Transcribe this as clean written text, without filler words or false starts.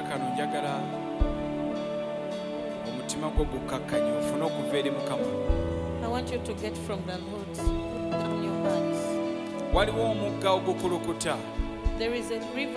kano njagala omutima gwo gukkakkanye ofune okuva eri Mukama. I want you to get from the Lord. Put down your hands. Waliwo omugga ogukulukuta. There is a river